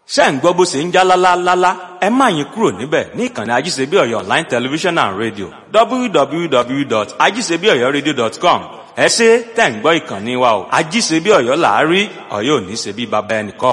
ṣé ẹ̀ ń gbọ́ bó ṣe ń já lálálálá? Ẹ má yín kúrò níbẹ̀ ní ìkànnì Ajíṣebí Ọ̀yọ́ Online Television and Radio www.ajíṣebíọ̀yọ́radio.com. Ẹ ṣé tẹ̀ ń gbọ́ ìkànnì wa o. Ajíṣebí Ọ̀yọ́ là á rí, Ọ̀yọ́ ò ní ṣe bí baba ẹnìkan.